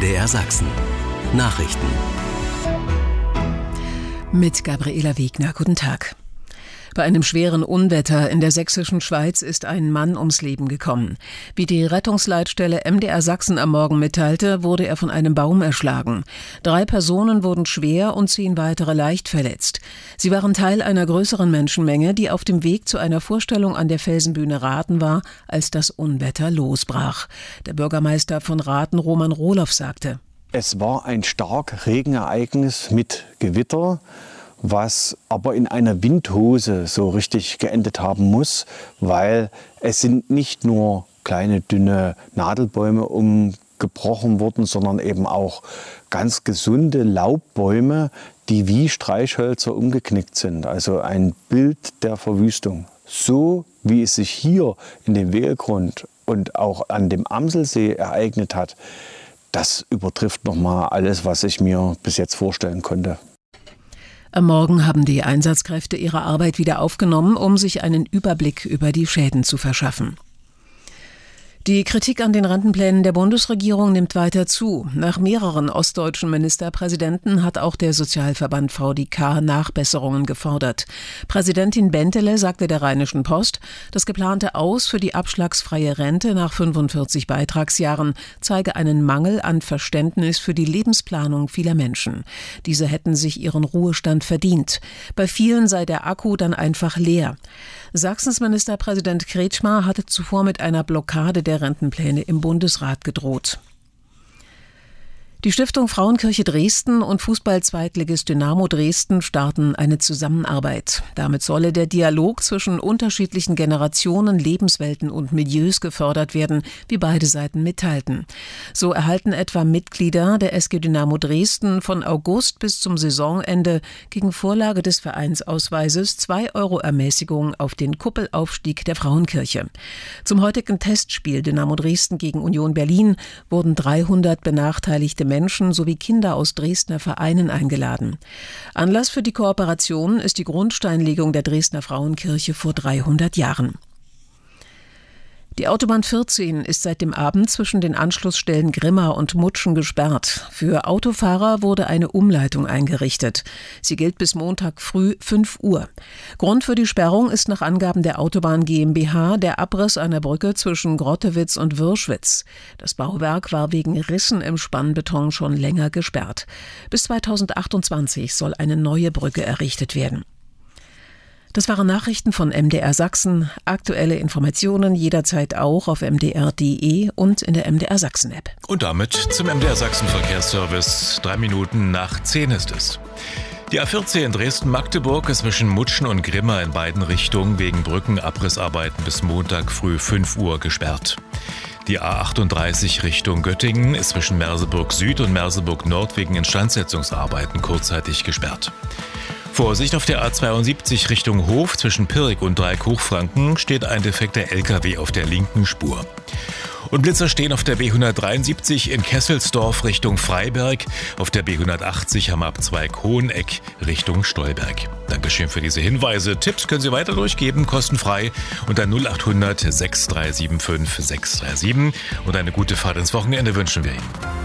MDR Sachsen. Nachrichten. Mit Gabriela Wegner. Guten Tag. Bei einem schweren Unwetter in der sächsischen Schweiz ist ein Mann ums Leben gekommen. Wie die Rettungsleitstelle MDR Sachsen am Morgen mitteilte, wurde er von einem Baum erschlagen. 3 Personen wurden schwer und 10 weitere leicht verletzt. Sie waren Teil einer größeren Menschenmenge, die auf dem Weg zu einer Vorstellung an der Felsenbühne Rathen war, als das Unwetter losbrach. Der Bürgermeister von Rathen, Roman Rohloff, sagte: Es war ein starkes Regenereignis mit Gewitter, was aber in einer Windhose so richtig geendet haben muss, weil es sind nicht nur kleine, dünne Nadelbäume umgebrochen worden, sondern eben auch ganz gesunde Laubbäume, die wie Streichhölzer umgeknickt sind. Also ein Bild der Verwüstung. So wie es sich hier in dem Wehegrund und auch an dem Amselsee ereignet hat, das übertrifft nochmal alles, was ich mir bis jetzt vorstellen konnte. Am Morgen haben die Einsatzkräfte ihre Arbeit wieder aufgenommen, um sich einen Überblick über die Schäden zu verschaffen. Die Kritik an den Rentenplänen der Bundesregierung nimmt weiter zu. Nach mehreren ostdeutschen Ministerpräsidenten hat auch der Sozialverband VDK Nachbesserungen gefordert. Präsidentin Bentele sagte der Rheinischen Post, das geplante Aus für die abschlagsfreie Rente nach 45 Beitragsjahren zeige einen Mangel an Verständnis für die Lebensplanung vieler Menschen. Diese hätten sich ihren Ruhestand verdient. Bei vielen sei der Akku dann einfach leer. Sachsens Ministerpräsident Kretschmer hatte zuvor mit einer Blockade der Rentenpläne im Bundesrat gedroht. Die Stiftung Frauenkirche Dresden und Fußball-Zweitligist Dynamo Dresden starten eine Zusammenarbeit. Damit solle der Dialog zwischen unterschiedlichen Generationen, Lebenswelten und Milieus gefördert werden, wie beide Seiten mitteilten. So erhalten etwa Mitglieder der SG Dynamo Dresden von August bis zum Saisonende gegen Vorlage des Vereinsausweises 2 € Ermäßigung auf den Kuppelaufstieg der Frauenkirche. Zum heutigen Testspiel Dynamo Dresden gegen Union Berlin wurden 300 benachteiligte Menschen sowie Kinder aus Dresdner Vereinen eingeladen. Anlass für die Kooperation ist die Grundsteinlegung der Dresdner Frauenkirche vor 300 Jahren. Die Autobahn 14 ist seit dem Abend zwischen den Anschlussstellen Grimma und Mutschen gesperrt. Für Autofahrer wurde eine Umleitung eingerichtet. Sie gilt bis Montag früh 5 Uhr. Grund für die Sperrung ist nach Angaben der Autobahn GmbH der Abriss einer Brücke zwischen Grottewitz und Wirschwitz. Das Bauwerk war wegen Rissen im Spannbeton schon länger gesperrt. Bis 2028 soll eine neue Brücke errichtet werden. Das waren Nachrichten von MDR Sachsen. Aktuelle Informationen jederzeit auch auf mdr.de und in der MDR Sachsen App. Und damit zum MDR Sachsen Verkehrsservice. 3 Minuten nach 10 ist es. Die A14 in Dresden-Magdeburg ist zwischen Mutschen und Grimma in beiden Richtungen wegen Brückenabrissarbeiten bis Montag früh 5 Uhr gesperrt. Die A38 Richtung Göttingen ist zwischen Merseburg Süd und Merseburg Nord wegen Instandsetzungsarbeiten kurzzeitig gesperrt. Vorsicht, auf der A72 Richtung Hof zwischen Pirk und Dreieck-Hochfranken steht ein defekter LKW auf der linken Spur. Und Blitzer stehen auf der B173 in Kesselsdorf Richtung Freiberg, auf der B180 Hamab-Zweig-Hoheneck Richtung Stolberg. Dankeschön für diese Hinweise. Tipps können Sie weiter durchgeben, kostenfrei unter 0800 6375 637. Und eine gute Fahrt ins Wochenende wünschen wir Ihnen.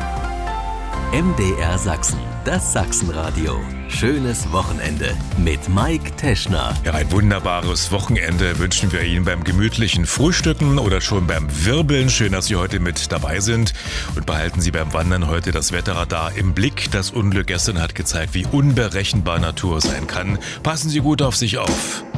MDR Sachsen, das Sachsenradio. Schönes Wochenende mit Mike Teschner. Ja, ein wunderbares Wochenende wünschen wir Ihnen beim gemütlichen Frühstücken oder schon beim Wirbeln. Schön, dass Sie heute mit dabei sind. Und behalten Sie beim Wandern heute das Wetterradar im Blick. Das Unglück gestern hat gezeigt, wie unberechenbar Natur sein kann. Passen Sie gut auf sich auf.